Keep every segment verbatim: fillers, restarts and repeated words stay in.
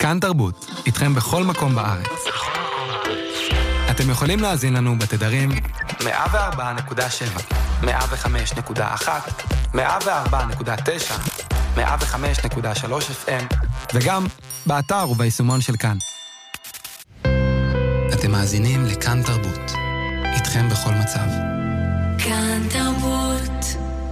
כאן תרבות, איתכם בכל מקום בארץ. אתם יכולים להאזין לנו בתדרים מאה וארבע נקודה שבע, מאה וחמש נקודה אחת, מאה וארבע נקודה תשע, מאה וחמש נקודה שלוש אף אם, וגם באתר וביישומון של כאן. אתם מאזינים לכאן תרבות, איתכם בכל מצב. כאן תרבות.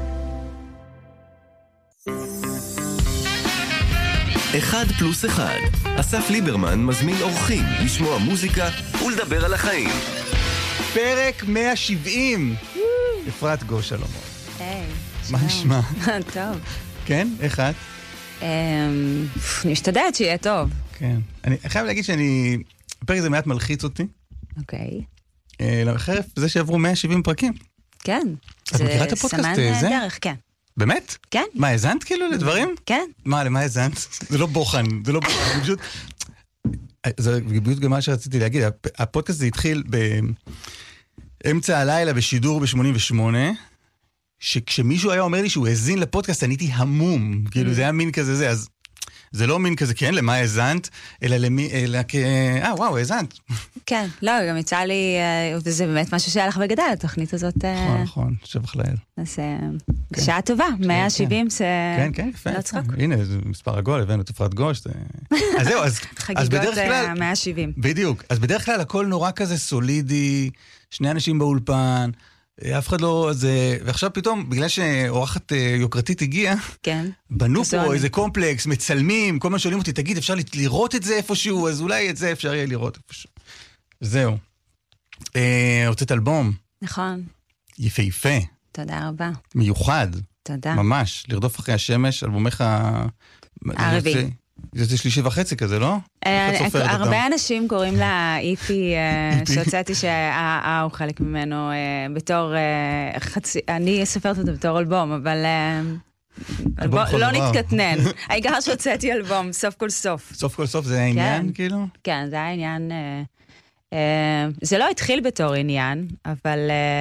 אחד פלוס אחד. אסף ליברמן מזמין אורחים לשמוע מוזיקה ולדבר על החיים. פרק מאה שבעים. אפרת גוש שלום. היי. מה נשמע? טוב. כן? איך את? אני משתדלת שיהיה טוב. כן. אני חייב להגיד שאני... הפרק הזה מעט מלחיץ אותי. אוקיי. לחרף זה שעברו מאה שבעים פרקים. כן. את מכירה את הפודקאסט הזה? סמן דרך, כן. באמת? כן. מה, הזנת כאילו לדברים? כן. מה, למה הזנת? זה לא בוחן, זה לא בוחן, פשוט... זה בדיוק גם מה שרציתי להגיד, הפודקאסט הזה התחיל באמצע הלילה בשידור ב-שמונים ושמונה, שכשמישהו היה אומר לי שהוא הזין לפודקאסט, אני הייתי המום, כאילו זה היה מין כזה זה, אז זה לא מין כזה, כן, למה הזנת, אלא למי, אלא כ... אה, וואו, הזנת. כן, לא, גם יצא לי, וזה באמת משהו שהיה לך בגדל, התוכנית הזאת... נכון, נכון, שבח לאל. אז שעה טובה, מאה שבעים זה... כן, כן, יפה. לא צחוק. הנה, זה מספר עגול, הבאנו את אפרת גוש. אז זהו, אז בדרך כלל... חגיגות מאה שבעים. בדיוק, אז בדרך כלל הכל נורא כזה סולידי, שני אנשים באולפן, אף אחד לא... זה... ועכשיו פתאום, בגלל שאורחת יוקרתית הגיעה, כן. בנו פה איזה קומפלקס, מצלמים, כל מה שואלים אותי, תגיד, אפשר לראות את זה איפשהו? אז אולי את זה אפשר יהיה לראות איפשהו. זהו. הוצאת אלבום. נכון. יפה יפה. תודה רבה. מיוחד. תודה. ממש. לרדוף אחרי השמש, אלבומך... הרביעי. זה שלישי וחצי כזה, לא? הרבה אנשים קוראים לה איפי, שהוצאתי שהאה הוא חלק ממנו בתור חצי... אני סופרת אותו בתור אלבום, אבל... לא נתקטנן. העיקר שהוצאתי אלבום, סוף כל סוף. סוף כל סוף זה העניין, כאילו? כן, זה העניין... זה לא התחיל בתור עניין, אבל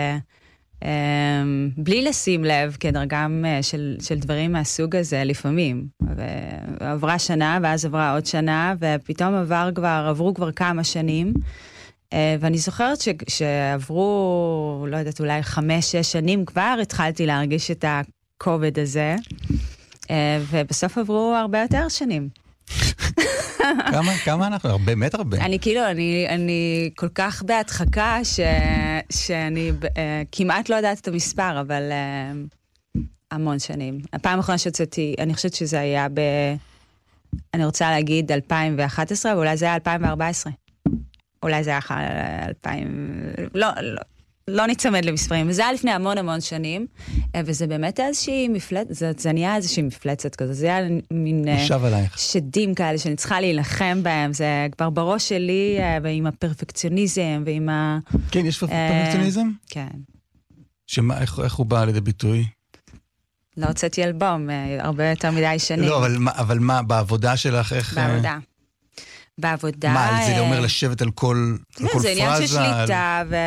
בלי לשים לב, כדרגם של, של דברים מהסוג הזה, לפעמים. ועברה שנה, ואז עברה עוד שנה, ופתאום עבר כבר, עברו כבר כמה שנים, ואני זוכרת ש, שעברו, לא יודעת, אולי חמש, שש שנים, כבר התחלתי להרגיש את הכובד הזה, ובסוף עברו הרבה יותר שנים. כמה, כמה אנחנו? באמת הרבה. אני כאילו, אני, אני כל כך בהדחקה ש, שאני uh, כמעט לא יודעת את המספר, אבל uh, המון שנים. הפעם האחרונה שהוצאתי, אני חושבת שזה היה ב... אני רוצה להגיד אלפיים ואחת עשרה, ואולי זה היה אלפיים וארבע עשרה. אולי זה היה אלפיים... לא, לא. לא נצמד למספרים, זה היה לפני המון המון שנים, וזה באמת איזושהי מפלצת, זה, זה נהיה איזושהי מפלצת כזו, זה היה מין שדים כאלה שאני צריכה להילחם בהם, זה כבר בראש שלי, ועם הפרפקציוניזם, ועם ה... כן, יש פרפקציוניזם? כן. שמה, איך, איך הוא בא לידי ביטוי? לא הוצאתי אלבום, הרבה יותר מדי שנים. לא, אבל, אבל מה, בעבודה שלך, איך... בעבודה. בעבודה... מה, זה אומר לשבת על כל פרזה? לא, זה עניין של שליטה ו...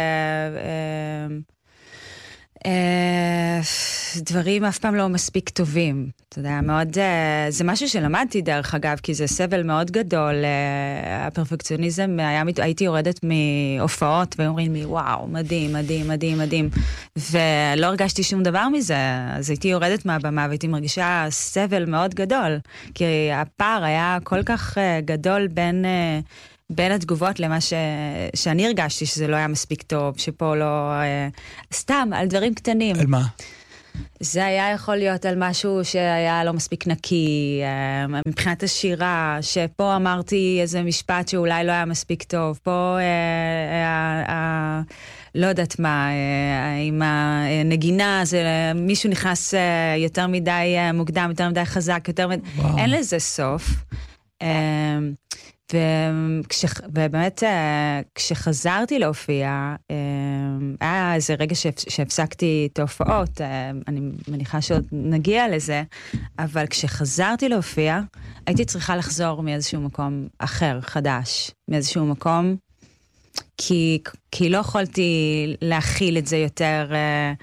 דברים אף פעם לא מספיק טובים. אתה יודע, מאוד... זה משהו שלמדתי דרך אגב, כי זה סבל מאוד גדול. הפרפקציוניזם, הייתי יורדת מהופעות, ואומרים לי, וואו, מדהים, מדהים, מדהים, מדהים. ולא הרגשתי שום דבר מזה. אז הייתי יורדת מהבמה, והייתי מרגישה סבל מאוד גדול. כי הפער היה כל כך גדול בין... בין התגובות למה ש... שאני הרגשתי שזה לא היה מספיק טוב, שפה לא... סתם, על דברים קטנים. על מה? זה היה יכול להיות על משהו שהיה לא מספיק נקי, מבחינת השירה, שפה אמרתי איזה משפט שאולי לא היה מספיק טוב, פה... אה, אה, לא יודעת מה, עם הנגינה, זה, מישהו נכנס יותר מדי מוקדם, יותר מדי חזק, יותר מדי... וואו. אין לזה סוף. וכש, ובאמת כשחזרתי להופיע, היה איזה רגע שהפסקתי את ההופעות, אני מניחה שעוד נגיע לזה, אבל כשחזרתי להופיע, הייתי צריכה לחזור מאיזשהו מקום אחר, חדש, מאיזשהו מקום, כי, כי לא יכולתי להכיל את זה יותר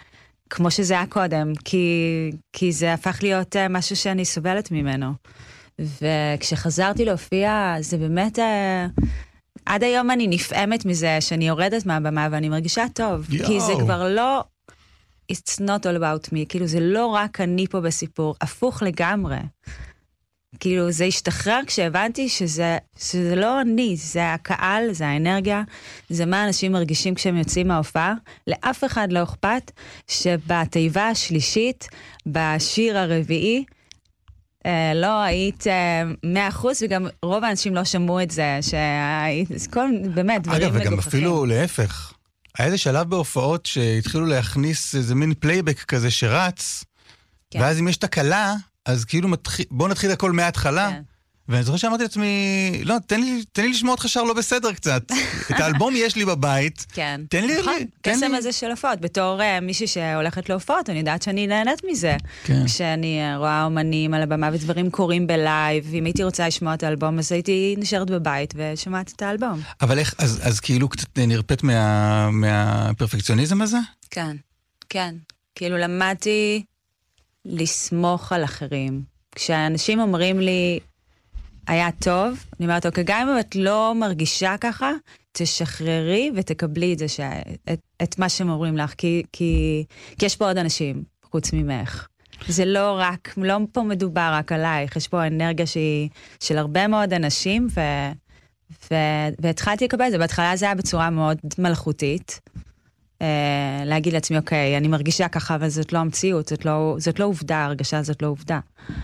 כמו שזה היה קודם, כי, כי זה הפך להיות משהו שאני סובלת ממנו. וכשחזרתי להופיע, זה באמת... עד היום אני נפעמת מזה שאני יורדת מהבמה ואני מרגישה טוב. יו. כי זה כבר לא... It's not all about me. כאילו זה לא רק אני פה בסיפור, הפוך לגמרי. כאילו זה השתחרר כשהבנתי שזה, שזה לא אני, זה הקהל, זה האנרגיה, זה מה אנשים מרגישים כשהם יוצאים מההופעה. לאף אחד לא אכפת שבתיבה השלישית, בשיר הרביעי, אה, לא היית אה, מאה אחוז, וגם רוב האנשים לא שמעו את זה, שהיית, זה כל באמת דברים מגוחכים. אגב, וגם מגוחכים. אפילו להפך. היה איזה שלב בהופעות שהתחילו להכניס איזה מין פלייבק כזה שרץ, כן. ואז אם יש תקלה, אז כאילו מתחיל, בוא נתחיל הכל מההתחלה. כן. ואני זוכר שאמרתי לעצמי, לא, תן לי, תן לי לשמוע אותך שר לא בסדר קצת. את האלבום יש לי בבית. כן. תן לי, נכון, תן קסם לי. הזה של הופעות. בתור uh, מישהי שהולכת להופעות, אני יודעת שאני נהנית מזה. כן. כשאני uh, רואה אומנים על הבמה ודברים קורים בלייב, אם הייתי רוצה לשמוע את האלבום, אז הייתי נשארת בבית ושמעת את האלבום. אבל איך, אז, אז כאילו קצת נרפאת מה, מהפרפקציוניזם הזה? כן, כן. כאילו למדתי לסמוך על אחרים. כשאנשים אומרים לי, היה טוב, אני אומרת, אוקיי, גם אם את לא מרגישה ככה, תשחררי ותקבלי את זה, ש... את, את מה שהם אומרים לך, כי, כי, כי יש פה עוד אנשים, חוץ ממך. זה לא רק, לא פה מדובר רק עלייך, יש פה אנרגיה שהיא של הרבה מאוד אנשים, ו... ו... והתחלתי לקבל את זה, בהתחלה זה היה בצורה מאוד מלאכותית, אה, להגיד לעצמי, אוקיי, אני מרגישה ככה, אבל זאת לא המציאות, זאת לא, זאת לא עובדה, הרגשה זאת לא עובדה.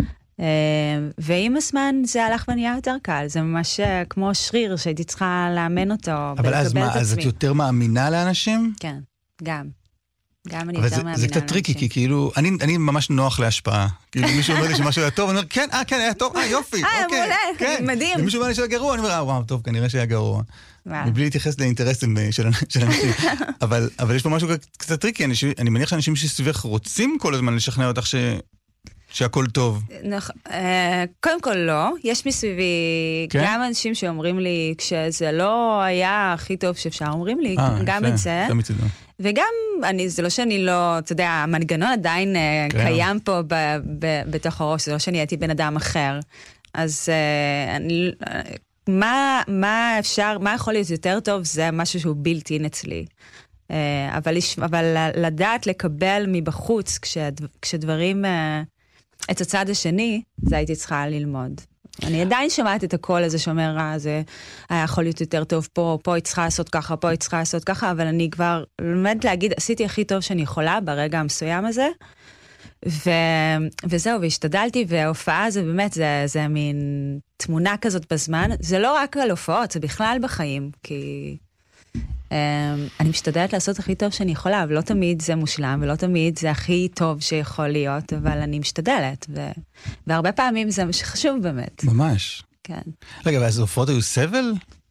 ועם הזמן זה הלך ונהיה יותר קל, זה ממש כמו שריר שהייתי צריכה לאמן אותו. אבל אז מה, אז את יותר מאמינה לאנשים? כן, גם. גם אני יותר מאמינה לאנשים. זה קצת טריקי, כי כאילו, אני ממש נוח להשפעה. כאילו מישהו אומר לי שמשהו היה טוב, אני אומר, כן, אה, כן, היה טוב, אה, יופי, אוקיי. מדהים. ומישהו אומר לי שהיה גרוע, אני אומר, אה, וואו, טוב, כנראה שהיה גרוע. מבלי להתייחס לאינטרסים של אנשים. אבל יש פה משהו קצת טריקי, אני מניח שאנשים שסביבך רוצים כל הזמן לשכנע אותך ש... שהכל טוב. נכון, קודם כל לא, יש מסביבי גם אנשים שאומרים לי, כשזה לא היה הכי טוב שאפשר, אומרים לי גם את זה, וגם, זה לא שאני לא, אתה יודע, המנגנון עדיין קיים פה בתוך הראש, זה לא שאני הייתי בן אדם אחר, אז מה אפשר, מה יכול להיות יותר טוב, זה משהו שהוא בלתי אצלי. אבל, אבל לדעת לקבל מבחוץ, כשדברים... את הצד השני, זה הייתי צריכה ללמוד. אני עדיין שמעת את הקול הזה שאומר, אה, זה היה יכול להיות יותר טוב פה, פה היא צריכה לעשות ככה, פה היא צריכה לעשות ככה, אבל אני כבר לומדת להגיד, עשיתי הכי טוב שאני יכולה ברגע המסוים הזה, ו... וזהו, והשתדלתי, וההופעה זה באמת, זה, זה מין תמונה כזאת בזמן, זה לא רק על הופעות, זה בכלל בחיים, כי... אני משתדלת לעשות הכי טוב שאני יכולה, ולא תמיד זה מושלם, ולא תמיד זה הכי טוב שיכול להיות, אבל אני משתדלת, ו... והרבה פעמים זה מה שחשוב באמת. ממש. כן. רגע, ואז הופעות היו סבל?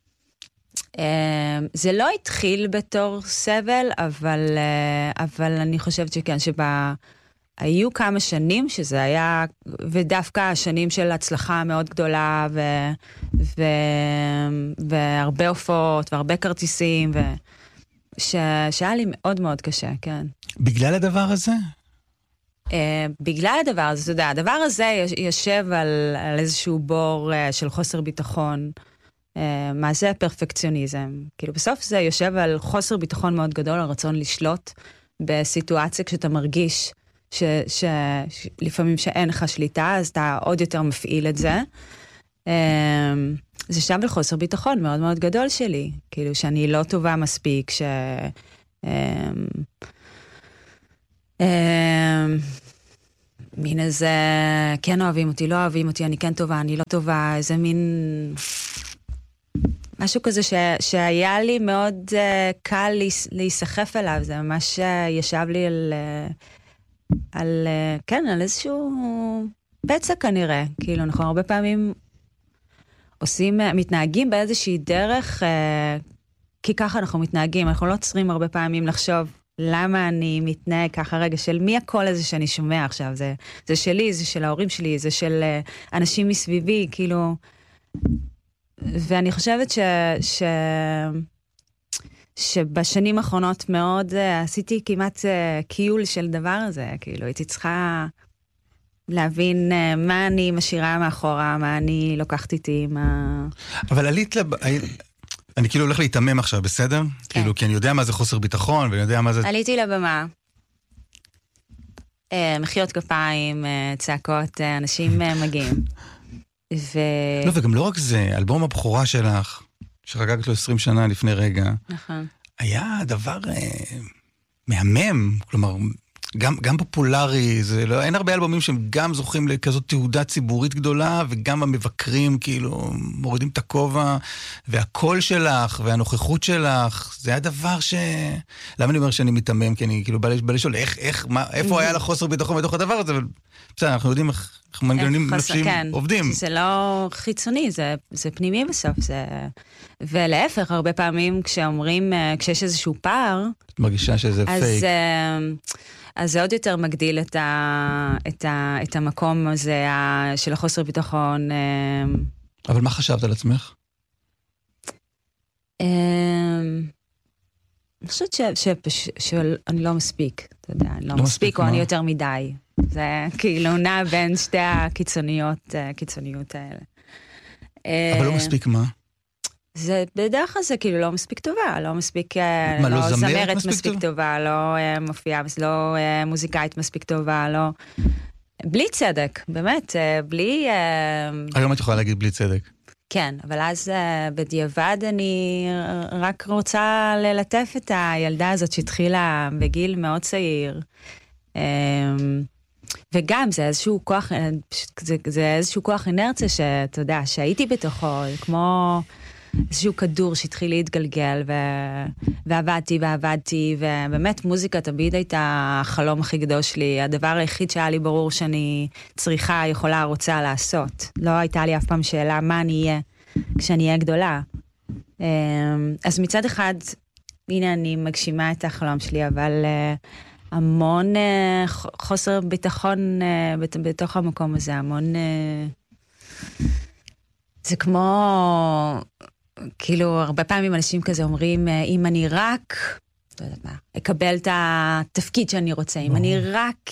זה לא התחיל בתור סבל, אבל, אבל אני חושבת שכן, שבה... היו כמה שנים שזה היה, ודווקא השנים של הצלחה מאוד גדולה, ו, ו, והרבה הופעות, והרבה כרטיסים, ו, ש, שהיה לי מאוד מאוד קשה, כן. בגלל הדבר הזה? Uh, בגלל הדבר הזה, אתה יודע, הדבר הזה יושב על, על איזשהו בור uh, של חוסר ביטחון. Uh, מה זה פרפקציוניזם? כאילו בסוף זה יושב על חוסר ביטחון מאוד גדול, על רצון לשלוט בסיטואציה כשאתה מרגיש שלפעמים שאין לך שליטה, אז אתה עוד יותר מפעיל את זה. זה שם לחוסר ביטחון מאוד מאוד גדול שלי, כאילו שאני לא טובה מספיק, ש... מין איזה, כן אוהבים אותי, לא אוהבים אותי, אני כן טובה, אני לא טובה, איזה מין... משהו כזה ש... שהיה לי מאוד קל להיסחף אליו, זה ממש ישב לי על... על, כן, על איזשהו פצע כנראה, כאילו אנחנו הרבה פעמים עושים, מתנהגים באיזושהי דרך, כי ככה אנחנו מתנהגים, אנחנו לא צריכים הרבה פעמים לחשוב למה אני מתנהג ככה, רגע, של מי הקול הזה שאני שומע עכשיו, זה, זה שלי, זה של ההורים שלי, זה של אנשים מסביבי, כאילו, ואני חושבת ש... ש... שבשנים האחרונות מאוד uh, עשיתי כמעט uh, קיול של דבר הזה, כאילו הייתי צריכה להבין מה אני משאירה מאחורה, מה אני לוקחת איתי, מה... אבל עלית לב... אני כאילו הולך להתאמם עכשיו, בסדר? כן. כאילו, כי אני יודע מה זה חוסר ביטחון, ואני יודע מה זה... עליתי לבמה. מחיאות כפיים, צעקות, אנשים מגיעים. ו... לא, וגם לא רק זה, אלבום הבכורה שלך, שחגגת לו עשרים שנה לפני רגע, נכון. היה דבר אה, מהמם, כלומר, גם, גם פופולרי, זה לא, אין הרבה אלבומים שהם גם זוכים לכזאת תעודה ציבורית גדולה, וגם המבקרים כאילו מורידים את הכובע, והקול שלך, והנוכחות שלך, זה היה דבר ש... למה אני אומר שאני מתאמם? כי אני כאילו בא לשאול, איך, איך, מה, איפה היה לך חוסר ביטחון בתוך הדבר הזה? אבל בסדר, אנחנו יודעים איך, איך מנגנונים נפשיים כן. עובדים. זה לא חיצוני, זה, זה פנימי בסוף, זה... ולהפך, הרבה פעמים כשאומרים, כשיש איזשהו פער, את מרגישה שזה אז, פייק. אז זה עוד יותר מגדיל את, ה, את, ה, את המקום הזה של החוסר ביטחון. אבל מה חשבת על עצמך? אני חושבת ש, ש, ש, שאני לא מספיק, אתה יודע, אני לא, לא מספיק, מספיק או אני יותר מדי. זה כאילו נע בין שתי הקיצוניות, הקיצוניות האלה. אבל לא מספיק מה? זה בדרך כלל זה כאילו לא מספיק טובה, לא מספיק, מה, לא, לא זמרת זמרת מספיק, מספיק טוב? טובה, לא מופיעה, לא מוזיקאית מספיק טובה, לא... בלי צדק, באמת, בלי... היום את יכולה להגיד בלי צדק. כן, אבל אז בדיעבד אני רק רוצה ללטף את הילדה הזאת שהתחילה בגיל מאוד צעיר. וגם זה איזשהו כוח, זה, זה איזשהו כוח אנרציה שאתה יודע, שהייתי בתוכו, כמו איזשהו כדור שהתחיל להתגלגל, ו... ועבדתי ועבדתי, ובאמת מוזיקה תמיד הייתה החלום הכי גדול שלי, הדבר היחיד שהיה לי ברור שאני צריכה, יכולה, רוצה לעשות. לא הייתה לי אף פעם שאלה מה אני אהיה כשאני אהיה גדולה. אז מצד אחד, הנה אני מגשימה את החלום שלי, אבל המון חוסר ביטחון בתוך המקום הזה, המון... זה כמו... כאילו, הרבה פעמים אנשים כזה אומרים, אם אני רק, לא יודעת מה, אקבל את התפקיד שאני רוצה, אם אני רק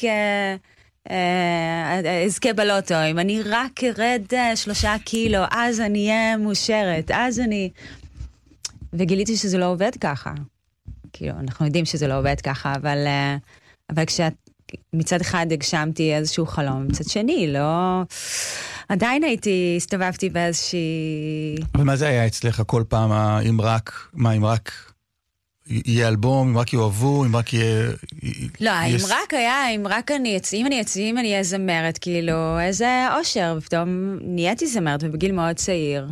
אזכה בלוטו, אם אני רק ארד שלושה קילו, אז אני אהיה מאושרת, אז אני... וגיליתי שזה לא עובד ככה. כאילו, אנחנו יודעים שזה לא עובד ככה, אבל, אבל כשאת, מצד אחד הגשמתי איזשהו חלום, מצד שני, לא... עדיין הייתי, הסתובבתי באיזושהי... אבל מה זה היה אצלך כל פעם, אם רק, מה, אם רק יהיה אלבום, אם רק יאהבו, אם רק יהיה... לא, אם רק היה, אם רק אני אצא, אם אני אצא, אם אני אהיה זמרת, כאילו, איזה אושר, ופתאום נהייתי זמרת, ובגיל מאוד צעיר.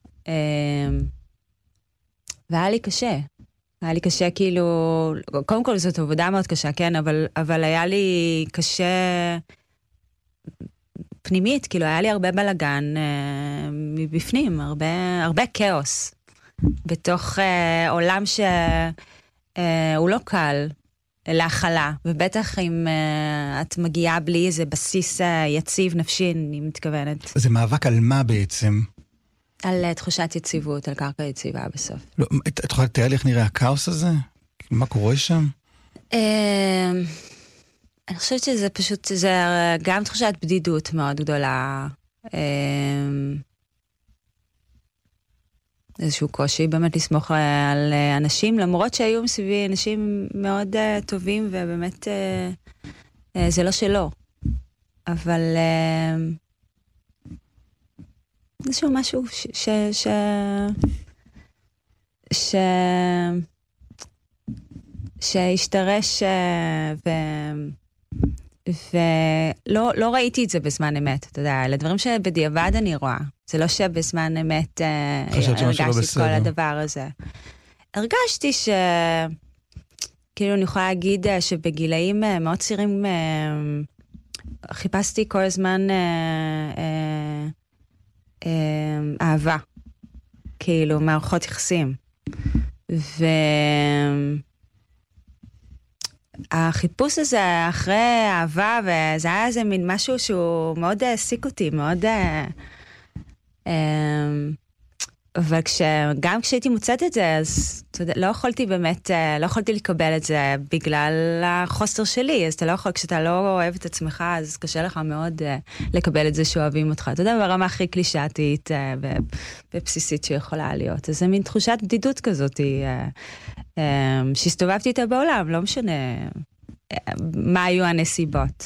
והיה לי קשה. היה לי קשה, כאילו, קודם כל זאת עבודה מאוד קשה, כן, אבל, אבל היה לי קשה... פנימית, כאילו היה לי הרבה בלגן אה, מבפנים, הרבה, הרבה כאוס, בתוך אה, עולם שהוא אה, לא קל להכלה, ובטח אם אה, את מגיעה בלי איזה בסיס אה, יציב נפשי, אני מתכוונת. זה מאבק על מה בעצם? על אה, תחושת יציבות, על קרקע יציבה בסוף. לא, את, את יכולה לתאר לי איך נראה הכאוס הזה? מה קורה שם? אה... אני חושבת שזה פשוט, זה גם תחושת בדידות מאוד גדולה. איזשהו קושי באמת לסמוך על אנשים, למרות שהיו מסביבי אנשים מאוד טובים, ובאמת זה לא שלא. אבל איזשהו משהו ש... ש... ש... ש... שהשתרש ו... ולא לא ראיתי את זה בזמן אמת, אתה יודע, לדברים שבדיעבד אני רואה. זה לא שבזמן אמת הרגשתי את כל הדבר הזה. הרגשתי ש... כאילו אני יכולה להגיד שבגילאים מאוד צעירים חיפשתי כל הזמן אהבה. כאילו, מערכות יחסים. ו... החיפוש הזה אחרי אהבה, וזה היה איזה מין משהו שהוא מאוד העסיק אותי, מאוד... אבל גם כשהייתי מוצאת את זה, אז לא יכולתי באמת, לא יכולתי לקבל את זה בגלל החוסר שלי, אז אתה לא יכול, כשאתה לא אוהב את עצמך, אז קשה לך מאוד לקבל את זה שאוהבים אותך. אתה יודע, ברמה הכי קלישאתית ובסיסית שיכולה להיות. אז זה מין תחושת בדידות כזאת, שהסתובבתי איתה בעולם, לא משנה מה היו הנסיבות.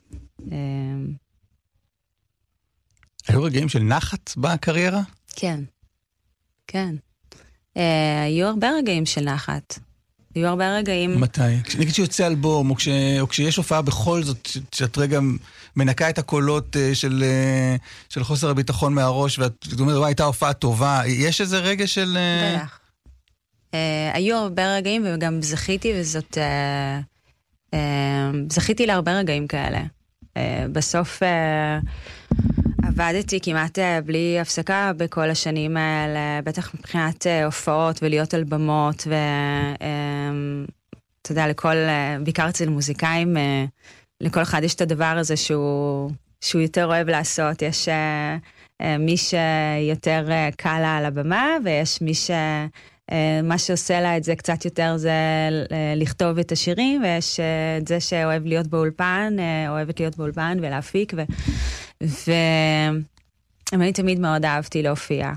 היו רגעים של נחת בקריירה? כן. כן. Uh, היו הרבה רגעים של נחת. היו הרבה רגעים... מתי? נגיד שיוצא אלבום, או, כש, או כשיש הופעה בכל זאת, שאת רגע מנקה את הקולות uh, של, uh, של חוסר הביטחון מהראש, ואת אומרת, וואי, הייתה הופעה טובה. יש איזה רגע של... Uh... בטח. Uh, היו הרבה רגעים, וגם זכיתי, וזאת... Uh, uh, זכיתי להרבה רגעים כאלה. Uh, בסוף... Uh, עבדתי כמעט בלי הפסקה בכל השנים האלה, בטח מבחינת הופעות ולהיות על במות, ואתה יודע, לכל, בעיקר אצל מוזיקאים, לכל אחד יש את הדבר הזה שהוא, שהוא יותר אוהב לעשות. יש מי שיותר קל לה על הבמה, ויש מי ש... מה שעושה לה את זה קצת יותר זה לכתוב את השירים, ויש את זה שאוהב להיות באולפן, אוהבת להיות באולפן ולהפיק, ו... ואני תמיד מאוד אהבתי להופיע.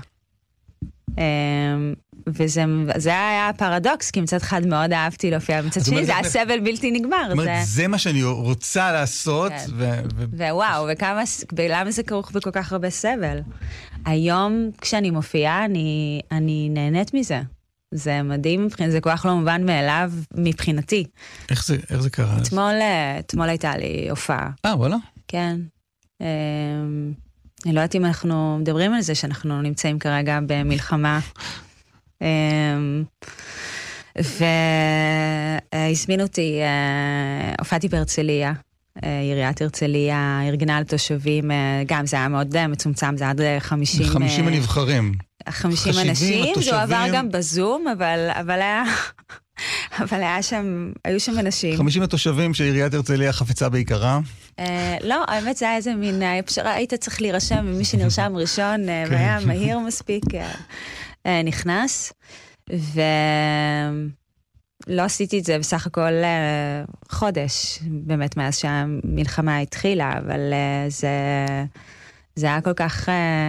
וזה היה הפרדוקס, כי מצד אחד מאוד אהבתי להופיע, מצד שני זה היה סבל בלתי נגמר. זה מה שאני רוצה לעשות. ווואו, ולמה זה כרוך בכל כך הרבה סבל? היום כשאני מופיעה, אני נהנית מזה. זה מדהים, זה כל כך לא מובן מאליו מבחינתי. איך זה, איך זה קרה? אתמול, אתמול הייתה לי הופעה. אה, וואלה? כן. אני לא יודעת אם אנחנו מדברים על זה, שאנחנו נמצאים כרגע במלחמה. והזמינו אותי, הופעתי בהרצליה, עיריית הרצליה, ארגנה לתושבים, גם זה היה מאוד מצומצם, זה עד חמישים... חמישים הנבחרים. חמישים אנשים, זה עבר גם בזום, אבל, אבל היה, אבל היה שם, היו שם אנשים. חמישים התושבים שעיריית הרצליה חפצה בעיקרה? לא, האמת זה היה איזה מין, היית צריך להירשם, ומי שנרשם ראשון, והיה מהיר מספיק, נכנס, ולא עשיתי את זה בסך הכל חודש, באמת מאז שהמלחמה התחילה, אבל זה, זה היה כל כך...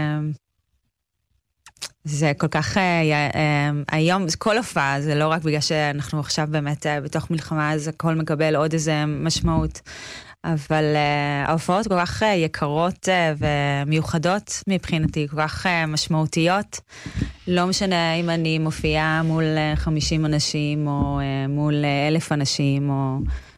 זה כל כך, היום, כל הופעה, זה לא רק בגלל שאנחנו עכשיו באמת בתוך מלחמה, אז הכל מקבל עוד איזה משמעות, אבל ההופעות כל כך יקרות ומיוחדות מבחינתי, כל כך משמעותיות, לא משנה אם אני מופיעה מול חמישים אנשים, או מול אלף אנשים, או...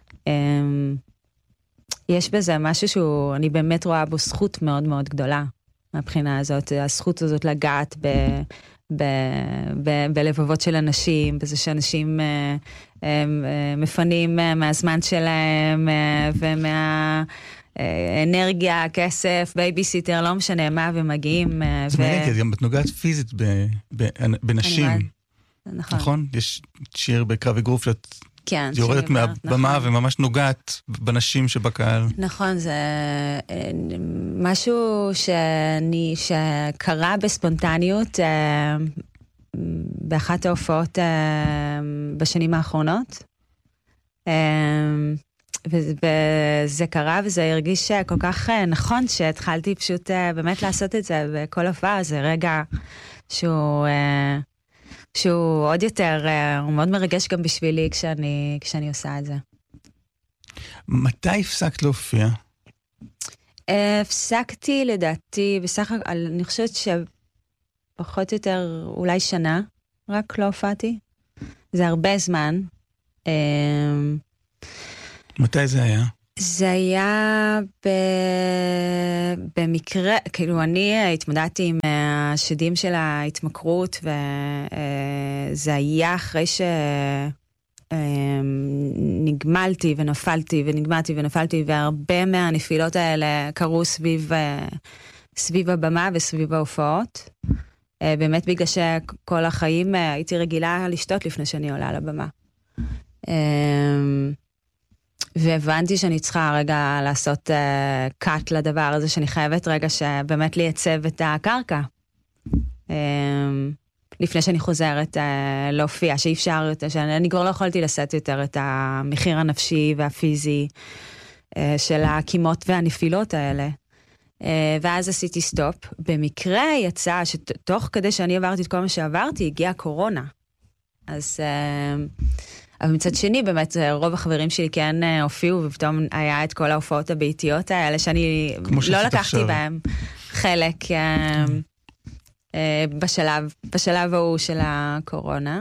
יש בזה משהו שהוא, אני באמת רואה בו זכות מאוד מאוד גדולה. מהבחינה הזאת, הזכות הזאת לגעת ב, ב, ב, בלבבות של אנשים, בזה שאנשים אה, אה, מפנים מהזמן שלהם, אה, ומהאנרגיה, הכסף, בייביסיטר, לא משנה מה, ומגיעים. אה, זה ו... מעניין, כי גם את נוגעת פיזית ב, ב, בנשים. נכון. נכון? יש שיר בקרב אגרוף שאת... כן, היא יורדת מהבמה נכון. וממש נוגעת בנשים שבקהל. נכון, זה משהו שאני, שקרה בספונטניות באחת ההופעות בשנים האחרונות. וזה קרה וזה הרגיש כל כך נכון שהתחלתי פשוט באמת לעשות את זה, וכל הופעה זה רגע שהוא... שהוא עוד יותר, הוא מאוד מרגש גם בשבילי כשאני, כשאני עושה את זה. מתי הפסקת להופיע? הפסקתי לדעתי, בסך הכל, אני חושבת שפחות או יותר אולי שנה, רק לא הופעתי. זה הרבה זמן. מתי זה היה? זה היה ב... במקרה, כאילו אני התמודדתי עם השדים של ההתמכרות, וזה היה אחרי שנגמלתי ונפלתי ונגמלתי ונפלתי, והרבה מהנפילות האלה קרו סביב, סביב הבמה וסביב ההופעות. באמת בגלל שכל החיים הייתי רגילה לשתות לפני שאני עולה לבמה. והבנתי שאני צריכה רגע לעשות קאט לדבר הזה, שאני חייבת רגע שבאמת לייצב את הקרקע. לפני שאני חוזרת להופיע, שאי אפשר, שאני כבר לא יכולתי לשאת יותר את המחיר הנפשי והפיזי של הקימות והנפילות האלה. ואז עשיתי סטופ. במקרה יצא שתוך כדי שאני עברתי את כל מה שעברתי, הגיעה קורונה. אז, אבל מצד שני, באמת, רוב החברים שלי כן הופיעו, ופתאום היה את כל ההופעות הביתיות האלה, שאני לא לקחתי עכשיו. בהם חלק בשלב, בשלב ההוא של הקורונה.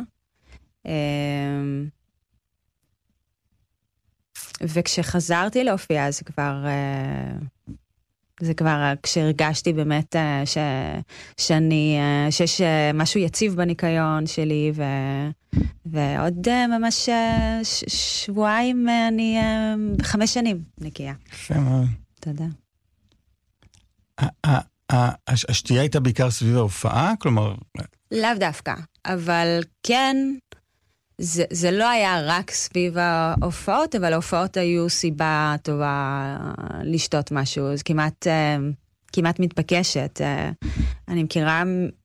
וכשחזרתי להופיע, זה כבר... זה כבר כשהרגשתי באמת ש, שאני, שיש משהו יציב בניקיון שלי, ו, ועוד ממש ש, שבועיים אני חמש שנים נקייה. יפה מאוד. תודה. השתייה הייתה בעיקר סביב ההופעה? כלומר... לאו דווקא, אבל כן... זה, זה לא היה רק סביב ההופעות, אבל ההופעות היו סיבה טובה לשתות משהו. זה כמעט, כמעט מתבקשת. אני מכירה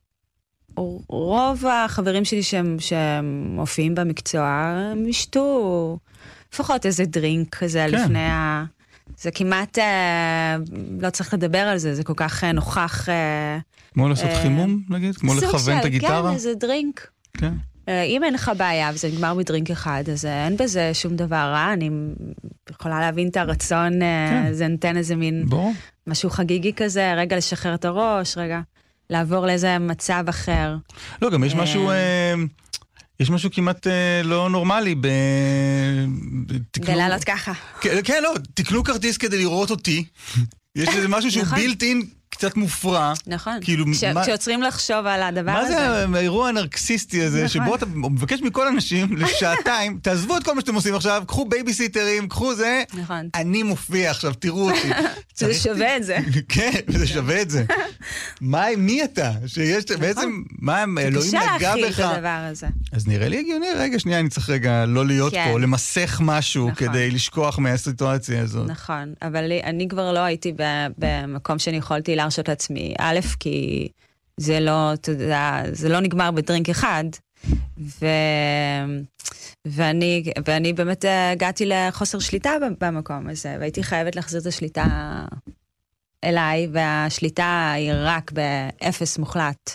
רוב החברים שלי שהם, שהם מופיעים במקצוע, הם ישתו לפחות איזה דרינק כזה כן. לפני ה... זה כמעט, לא צריך לדבר על זה, זה כל כך נוכח. כמו לעשות חימום, נגיד? כמו לכוון את הגיטרה? כן, איזה דרינק. כן. אם אין לך בעיה וזה נגמר בדרינק אחד, אז אין בזה שום דבר רע, אני יכולה להבין את הרצון, זה נותן איזה מין משהו חגיגי כזה, רגע לשחרר את הראש, רגע לעבור לאיזה מצב אחר. לא, גם יש משהו, יש משהו כמעט לא נורמלי ב... בלעלות ככה. כן, לא, תקנו כרטיס כדי לראות אותי, יש איזה משהו שהוא בילט-אין, קצת מופרע. נכון. כאילו, כש, מה, כשעוצרים לחשוב על הדבר מה הזה. מה זה האירוע הנרקסיסטי הזה, נכון. שבו אתה מבקש מכל אנשים לשעתיים, תעזבו את כל מה שאתם עושים עכשיו, קחו בייביסיטרים, קחו זה, נכון. אני מופיע עכשיו, תראו אותי. זה שווה את זה. כן, זה שווה את זה. מה, מי אתה? שיש, בעצם, מה, אלוהים נגע בך? קשה להכיל את הדבר הזה. אז נראה לי הגיוני, רגע, שנייה, אני צריך רגע לא להיות פה, למסך משהו כדי לשכוח מהסיטואציה הזאת. נכון, אבל אני כבר לא הייתי במקום שאני יכולתי להרשות לעצמי. א', כי זה לא, אתה יודע, זה לא נגמר בדרינק אחד, ו... ואני, ואני באמת הגעתי לחוסר שליטה במקום הזה, והייתי חייבת להחזיר את השליטה אליי, והשליטה היא רק באפס מוחלט,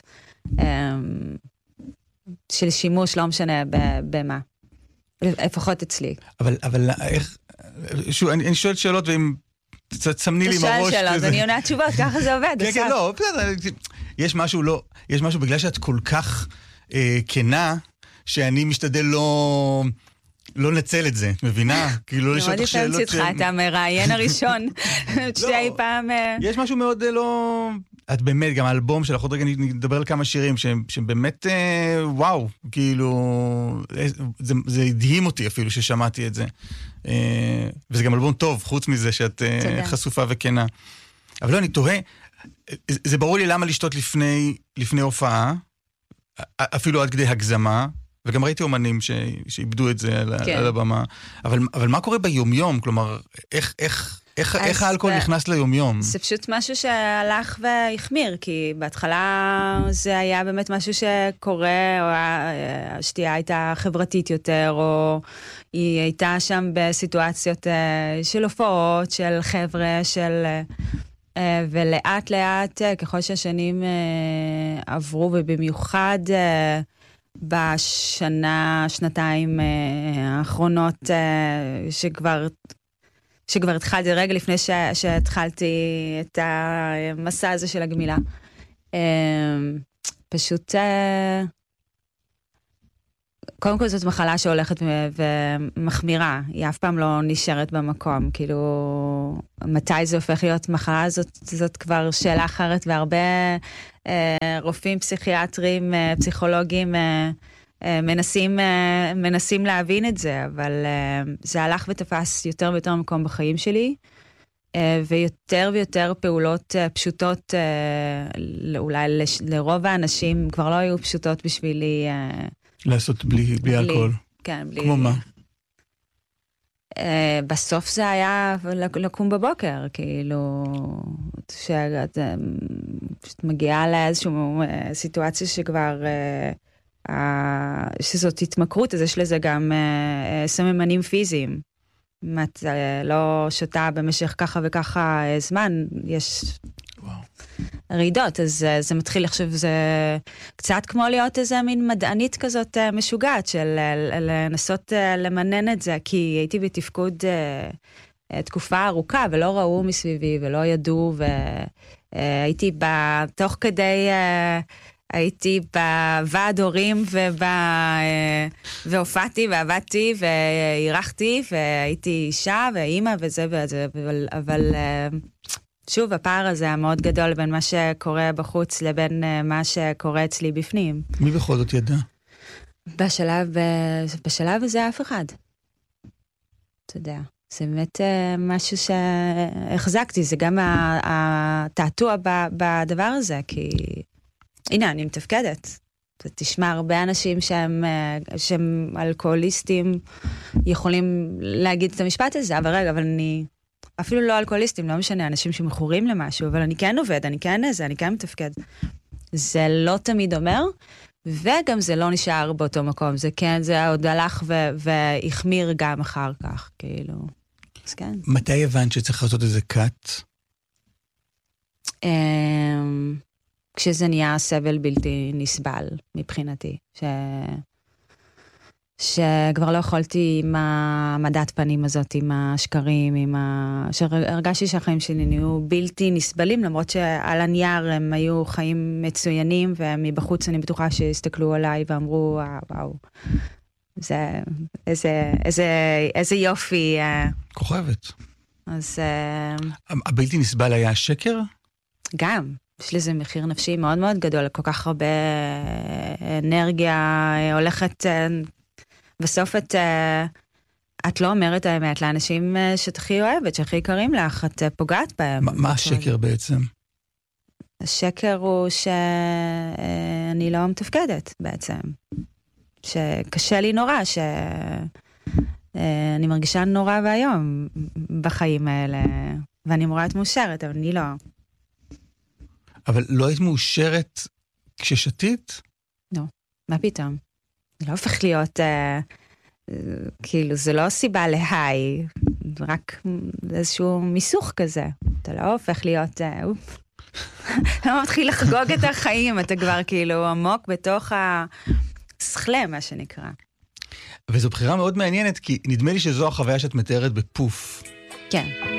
של שימוש, לא משנה במה. לפחות אצלי. אבל, אבל איך, שוב, אני, אני שואל שאלות, ואם תצמני לי מראש. אתה שואל שאלות, אני עונה תשובות, ככה זה עובד. כן, כן, לא, יש משהו לא, יש משהו בגלל שאת כל כך כנה, שאני משתדל לא... לא נצל את זה, מבינה? כאילו לא לשאול אותך שאלות... מאוד יפה מצדך, אתה מראיין הראשון. שתי אי פעם... יש משהו מאוד לא... את באמת, גם האלבום שלך, עוד רגע נדבר על כמה שירים, שהם באמת, וואו, כאילו... זה הדהים אותי אפילו ששמעתי את זה. וזה גם אלבום טוב, חוץ מזה שאת חשופה וכנה. אבל לא, אני תוהה, זה ברור לי למה לשתות לפני הופעה, אפילו עד כדי הגזמה, וגם ראיתי אומנים שאיבדו את זה על, כן. על הבמה. אבל, אבל מה קורה ביומיום? כלומר, איך, איך, איך, איך האלכוהול ב... נכנס ליומיום? זה פשוט משהו שהלך והחמיר, כי בהתחלה זה היה באמת משהו שקורה, או השתייה הייתה חברתית יותר, או היא הייתה שם בסיטואציות של הופעות, של חבר'ה, של... ולאט לאט, ככל שהשנים עברו, ובמיוחד... בשנה, שנתיים האחרונות שכבר, שכבר התחלתי, רגע לפני ש, שהתחלתי את המסע הזה של הגמילה. פשוט, קודם כל זאת מחלה שהולכת ומחמירה, היא אף פעם לא נשארת במקום, כאילו, מתי זה הופך להיות מחלה, זאת, זאת כבר שאלה אחרת, והרבה רופאים, פסיכיאטרים, פסיכולוגים, מנסים, מנסים להבין את זה, אבל זה הלך ותפס יותר ויותר מקום בחיים שלי, ויותר ויותר פעולות פשוטות, אולי לרוב האנשים כבר לא היו פשוטות בשבילי, לעשות בלי, בלי אלכוהול. כן, בלי... כמו מה? בסוף זה היה לקום בבוקר, כאילו, שאת מגיעה לאיזושהי סיטואציה שכבר, שזאת התמכרות, אז יש לזה גם סממנים פיזיים. אם את לא שותה במשך ככה וככה זמן, יש רעידות, אז זה מתחיל לחשוב, זה קצת כמו להיות איזה מין מדענית כזאת משוגעת, של לנסות למנן את זה, כי הייתי בתפקוד תקופה ארוכה, ולא ראו מסביבי, ולא ידעו, והייתי בתוך כדי, הייתי בוועד הורים, והופעתי, ועבדתי, והירחתי, והייתי אישה, ואימא, וזה וזה, אבל שוב, הפער הזה המאוד גדול בין מה שקורה בחוץ לבין מה שקורה אצלי בפנים. מי בכל זאת ידע? בשלב, בשלב הזה אף אחד. אתה יודע, זה באמת משהו שהחזקתי, זה גם התעתוע בדבר הזה, כי הנה, אני מתפקדת. אתה תשמע הרבה אנשים שהם, שהם אלכוהוליסטים יכולים להגיד את המשפט הזה, אבל רגע, אבל אני... אפילו לא אלכוהוליסטים, לא משנה, אנשים שמכורים למשהו, אבל אני כן עובד, אני כן איזה, אני כן מתפקד. זה לא תמיד אומר, וגם זה לא נשאר באותו מקום, זה כן, זה עוד הלך והחמיר גם אחר כך, כאילו. אז כן. מתי הבנת שצריך לעשות איזה קאט? כשזה נהיה סבל בלתי נסבל, מבחינתי, ש... שכבר לא יכולתי עם העמדת פנים הזאת, עם השקרים, עם ה... שהרגשתי שהחיים שלי נהיו בלתי נסבלים, למרות שעל הנייר הם היו חיים מצוינים, ומבחוץ אני בטוחה שהסתכלו עליי ואמרו, וואו, זה, איזה, איזה, איזה יופי. כוכבת. אז... הבלתי נסבל היה השקר? גם. יש לזה מחיר נפשי מאוד מאוד גדול, כל כך הרבה אנרגיה הולכת... בסוף את, את לא אומרת האמת לאנשים שאת הכי אוהבת, שהכי יקרים לך, את פוגעת בהם. מה השקר בעצם? השקר הוא שאני לא מתפקדת בעצם. שקשה לי נורא, שאני מרגישה נורא והיום בחיים האלה, ואני אמורה להיות מאושרת, אבל אני לא. אבל לא היית מאושרת כששתית? לא, מה פתאום? זה לא הופך להיות, אה, אה, כאילו, זה לא סיבה להיי, רק איזשהו מיסוך כזה. אתה לא הופך להיות, אה, אופ. אתה מתחיל לחגוג את החיים, אתה כבר כאילו עמוק בתוך השכלה, מה שנקרא. וזו בחירה מאוד מעניינת, כי נדמה לי שזו החוויה שאת מתארת בפוף. כן.